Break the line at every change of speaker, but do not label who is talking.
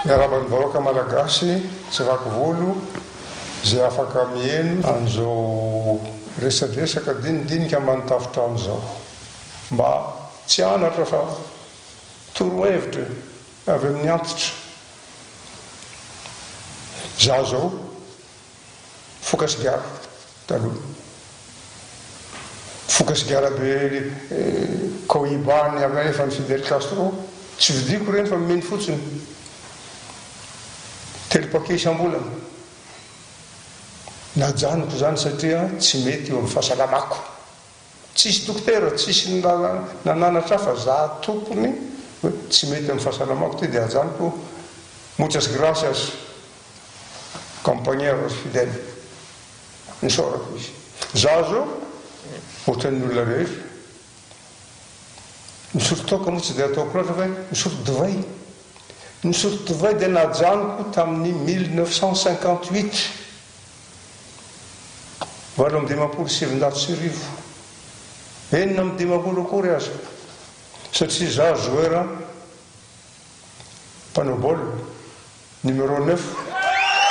Miaraban'ny vahoaka malagasy tsy vaky volo zay afaka mieno an'izao resadresaka dinidinika manontafitra amin'izao mba tsy anatra fa torohevitra avy amin'ny antitra. Za zao fokasigara taloha fokasigara be cohibany avy efa ny Fidel Castro tsy vidiko reny fa mimeny fotsiny telo-pake isam-bolana. Najanoko zany satria tsy mety eo amin'ny fahasalamako. Tsisy dokotera, tsisy nananatra fa za tompony hoe tsy mety amin'ny fahasalamako ty dia ajanoko muchas gracias compañeros Fidel. Nisorako izy. Za zao ohatran'ny olona rehetra. Misotro toaka moa tsy dia ataoko loatra fa misotro divay. Nisotro divay dia najanoko tamin'ny 1958 8,700 enina amin'ny 10 akory aza satria za joueur mpanao baolina numéro 9